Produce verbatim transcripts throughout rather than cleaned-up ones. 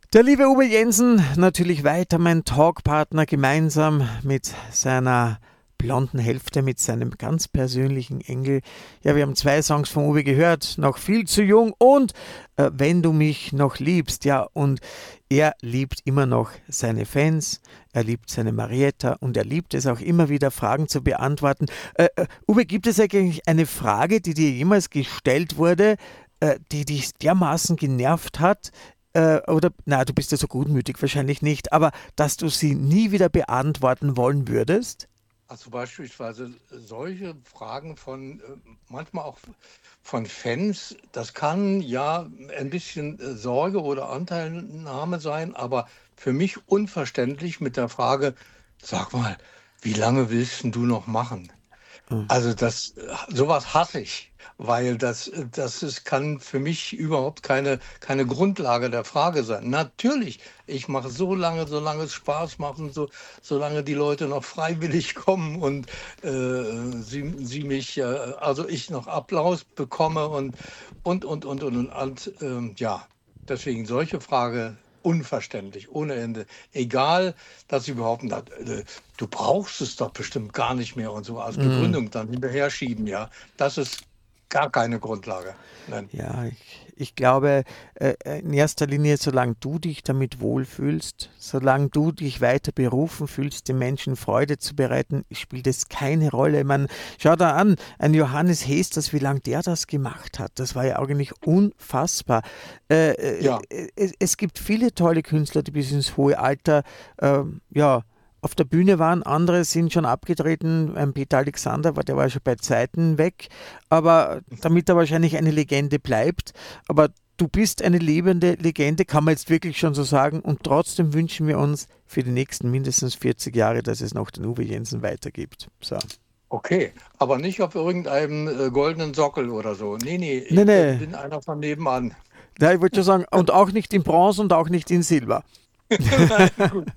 Der liebe Uwe Jensen, natürlich weiter mein Talkpartner, gemeinsam mit seiner blonden Hälfte, mit seinem ganz persönlichen Engel. Ja, wir haben zwei Songs von Uwe gehört, noch viel zu jung und äh, Wenn du mich noch liebst. Ja, und er liebt immer noch seine Fans, er liebt seine Marietta und er liebt es auch immer wieder, Fragen zu beantworten. Äh, äh, Uwe, gibt es eigentlich eine Frage, die dir jemals gestellt wurde, äh, die dich dermaßen genervt hat? Äh, oder, na, du bist ja so gutmütig, wahrscheinlich nicht, aber dass du sie nie wieder beantworten wollen würdest? Also beispielsweise solche Fragen von, äh, manchmal auch von Fans, das kann ja ein bisschen äh, Sorge oder Anteilnahme sein, aber für mich unverständlich mit der Frage, sag mal, wie lange willst denn du noch machen? Hm. Also das, sowas hasse ich, weil das, das ist, kann für mich überhaupt keine, keine Grundlage der Frage sein. Natürlich, ich mache so lange, solange es Spaß macht und so, solange die Leute noch freiwillig kommen und äh, sie, sie mich, äh, also ich noch Applaus bekomme und, und, und, und, und, und, und ähm, ja, deswegen solche Frage unverständlich, ohne Ende. Egal, dass sie behaupten, dass, äh, du brauchst es doch bestimmt gar nicht mehr und so als Hm. Begründung dann hinterher schieben, ja. Das ist gar keine Grundlage. Nein. Ja, ich, ich glaube, äh, in erster Linie, solange du dich damit wohlfühlst, solange du dich weiter berufen fühlst, den Menschen Freude zu bereiten, spielt es keine Rolle. Man, schau da an, ein Johannes Hesters, wie lange der das gemacht hat, das war ja eigentlich unfassbar. Äh, äh, Ja, es, es gibt viele tolle Künstler, die bis ins hohe Alter, äh, ja, auf der Bühne waren, andere sind schon abgetreten. Ein Peter Alexander, der war schon bei Zeiten weg, aber damit er wahrscheinlich eine Legende bleibt. Aber du bist eine lebende Legende, kann man jetzt wirklich schon so sagen. Und trotzdem wünschen wir uns für die nächsten mindestens vierzig Jahre, dass es noch den Uwe Jensen weitergibt. So. okay. Aber nicht auf irgendeinem äh, goldenen Sockel oder so. Nee, nee, Nee, ich äh, nee. bin einer von nebenan. Ja, ich wollte schon sagen, und auch nicht in Bronze und auch nicht in Silber. Nein, gut.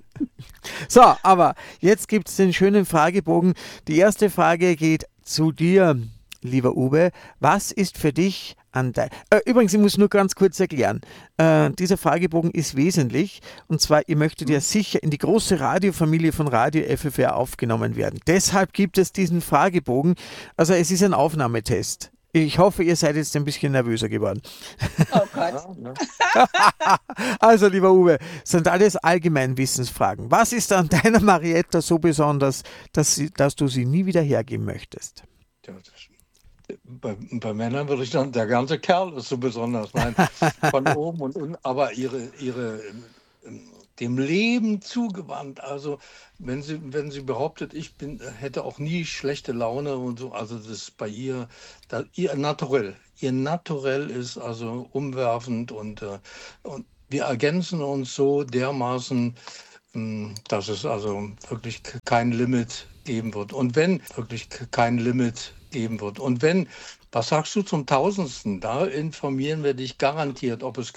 So, aber jetzt gibt es den schönen Fragebogen. Die erste Frage geht zu dir, lieber Uwe. Was ist für dich an dein... Äh, übrigens, ich muss nur ganz kurz erklären. Äh, dieser Fragebogen ist wesentlich. Und zwar, ihr möchtet ja Hm? sicher in die große Radiofamilie von Radio F F R aufgenommen werden. Deshalb gibt es diesen Fragebogen. Also es ist ein Aufnahmetest. Ich hoffe, ihr seid jetzt ein bisschen nervöser geworden. Oh Gott. Ja, ne? Also, lieber Uwe, sind alles Allgemeinwissensfragen. Was ist an deiner Marietta so besonders, dass, sie, dass du sie nie wieder hergeben möchtest? Ja, das, bei, bei Männern würde ich sagen, der ganze Kerl ist so besonders. Nein, von oben und unten, aber ihre, ihre ähm, dem Leben zugewandt. Also wenn sie, wenn sie behauptet, ich bin, hätte auch nie schlechte Laune und so, also das ist bei ihr, da, ihr Naturell, ihr Naturell ist also umwerfend und, äh, und wir ergänzen uns so dermaßen, ähm, dass es also wirklich kein Limit geben wird. Und wenn wirklich kein Limit geben wird. Und wenn, was sagst du zum Tausendsten? Da informieren wir dich garantiert, ob es